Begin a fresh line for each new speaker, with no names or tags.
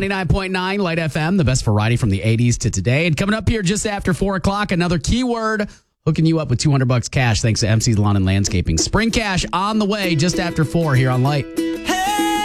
99.9 Light FM, the best variety from the 80s to today. And coming up here just after 4 o'clock, another keyword hooking you up with $200 cash thanks to MC's Lawn and Landscaping. Spring Cash on the way just after 4 here on Light.